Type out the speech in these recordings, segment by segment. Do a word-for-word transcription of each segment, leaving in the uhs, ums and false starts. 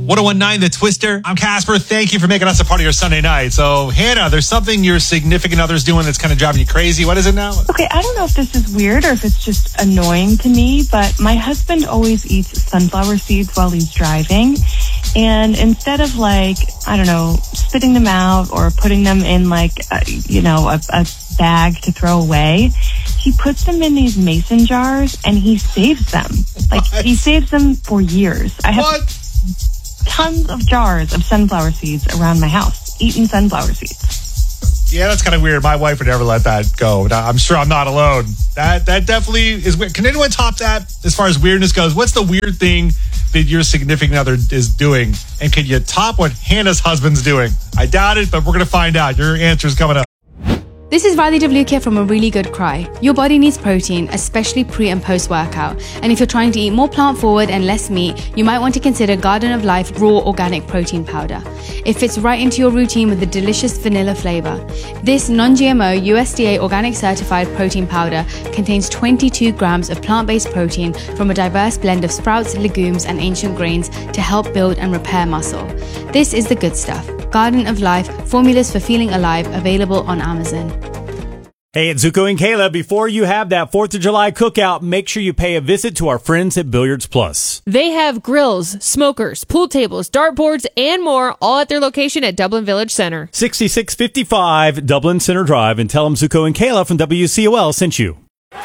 one oh one point nine The Twister. I'm Casper. Thank you for making us a part of your Sunday night. So, Hannah, there's something your significant other's doing that's kind of driving you crazy. What is it now? Okay, I don't know if this is weird or if it's just annoying to me, but my husband always eats sunflower seeds while he's driving. And instead of, like, I don't know, spitting them out or putting them in, like, a, you know, a, a bag to throw away, he puts them in these mason jars and he saves them. Like, What? he saves them for years. I have What? tons of jars of sunflower seeds around my house, eaten sunflower seeds. Yeah, that's kind of weird. My wife would never let that go. But I'm sure I'm not alone. That that definitely is weird. Can anyone top that as far as weirdness goes? What's the weird thing that your significant other is doing? And can you top what Hannah's husband's doing? I doubt it, but we're going to find out. Your answer's coming up. This is Riley Devlukia from A Really Good Cry. Your body needs protein, especially pre and post workout. And if you're trying to eat more plant forward and less meat, you might want to consider Garden of Life Raw Organic Protein Powder. It fits right into your routine with a delicious vanilla flavor. This non-G M O U S D A organic certified protein powder contains twenty-two grams of plant-based protein from a diverse blend of sprouts, legumes, and ancient grains to help build and repair muscle. This is the good stuff. Garden of Life, formulas for feeling alive, available on Amazon. Hey, it's Zuko and Kayla. Before you have that fourth of July cookout, make sure you pay a visit to our friends at Billiards Plus. They have grills, smokers, pool tables, dartboards, and more, all at their location at Dublin Village Center. sixty-six fifty-five Dublin Center Drive, and tell them Zuko and Kayla from W C O L sent you.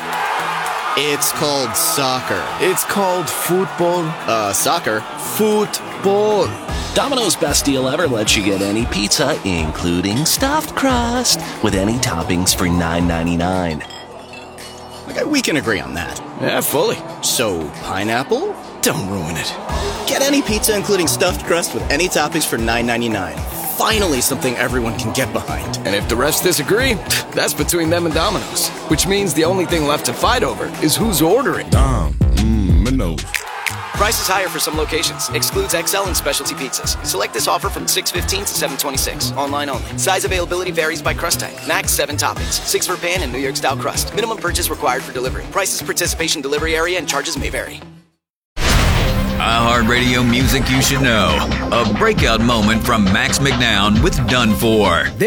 It's called soccer. It's called football. Uh, soccer. Football. Domino's best deal ever lets you get any pizza, including stuffed crust, with any toppings for nine ninety-nine. Okay, we can agree on that. Yeah, fully. So, pineapple? Don't ruin it. Get any pizza, including stuffed crust, with any toppings for nine ninety-nine. Finally, something everyone can get behind. And if the rest disagree, that's between them and Domino's. Which means the only thing left to fight over is who's ordering. Dom, mmm, Minos. Price is higher for some locations. Excludes X L and specialty pizzas. Select this offer from six fifteen to seven twenty-six. Online only. Size availability varies by crust type. Max seven toppings. Six for pan and New York style crust. Minimum purchase required for delivery. Prices, participation, delivery area, and charges may vary. iHeartRadio music you should know. A breakout moment from Max McNown with Done For.